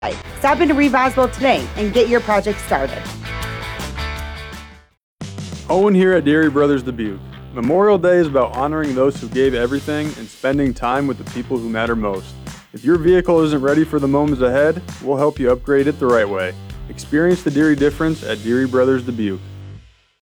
Stop into Reeve Oswald today and get your project started. Owen here at Deary Brothers Dubuque. Memorial Day is about honoring those who gave everything and spending time with the people who matter most. If your vehicle isn't ready for the moments ahead, we'll help you upgrade it the right way. Experience the Deary difference at Deary Brothers Dubuque.